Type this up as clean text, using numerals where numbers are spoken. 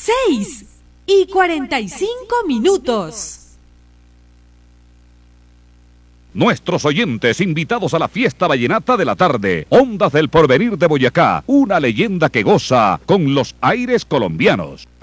6:45. Nuestros oyentes invitados a la fiesta vallenata de la tarde. Ondas del Porvenir de Boyacá, una leyenda que goza con los aires colombianos.